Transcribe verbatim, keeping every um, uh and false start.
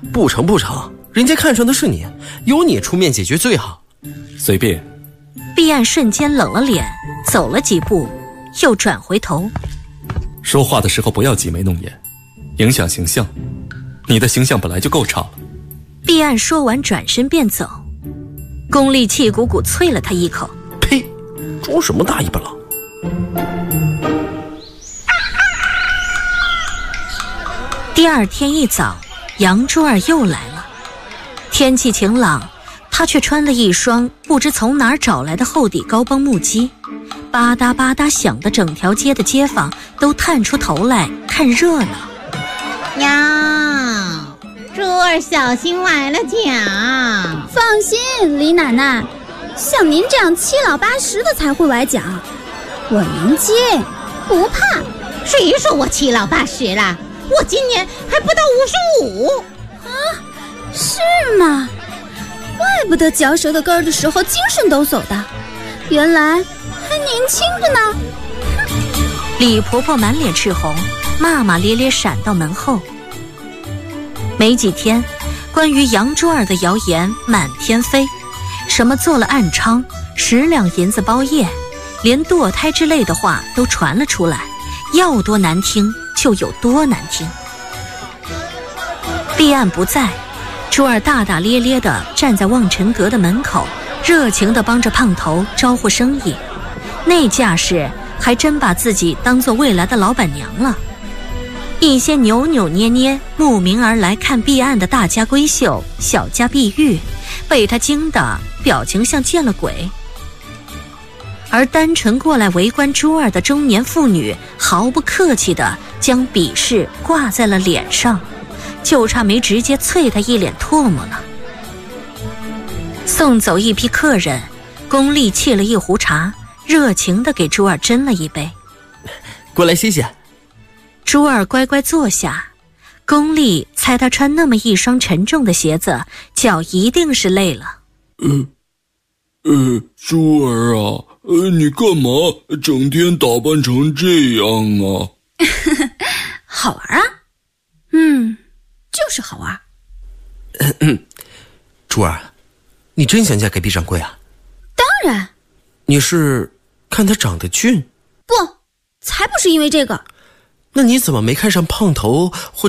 不成不成，人家看上的是你，由你出面解决最好。 随便。 毕岸瞬间冷了脸，走了几步，又转回头。 说话的时候不要挤眉弄眼，影响形象。你的形象本来就够差了。 毕岸说完转身便走，龚丽气鼓鼓啐了他一口： 呸，装什么大尾巴狼。 第二天一早，杨珠儿又来了。天气晴朗，她却穿了一双不知从哪儿找来的厚底高帮木屐，吧嗒吧嗒响的，整条街的街坊都探出头来看热闹。 呀，珠儿小心崴了脚。 放心，李奶奶，像您这样七老八十的才会崴脚，我年轻，不怕。 谁说我七老八十了？我今年还不到五十五。 啊，是吗？怪不得嚼舌头根儿的时候精神抖擞的，原来还年轻着呢。 李婆婆满脸赤红，骂骂咧咧闪到门后。没几天，关于杨珠儿的谣言满天飞，什么做了暗娼，十两银子包夜，连堕胎之类的话都传了出来，要多难听就有多难听。毕岸不在，珠儿大大咧咧地站在望尘阁的门口，热情地帮着胖头招呼生意，那架势还真把自己当作未来的老板娘了。一些扭扭捏捏慕名而来看毕岸的大家闺秀、小家碧玉，被他惊得表情像见了鬼。而单纯过来围观珠儿的中年妇女，毫不客气地将鄙视挂在了脸上，就差没直接啐他一脸唾沫了。送走一批客人，龚丽沏了一壶茶，热情地给珠儿斟了一杯。 过来歇歇。 珠儿乖乖坐下，龚丽猜她穿那么一双沉重的鞋子，脚一定是累了。 呃呃，珠儿啊，呃，你干嘛整天打扮成这样啊？ 好玩啊，嗯，就是好玩。 嗯嗯，珠儿，你真想嫁给毕掌柜啊？ 当然。 你是看他长得俊？ 不，才不是因为这个。 那你怎么没看上胖头或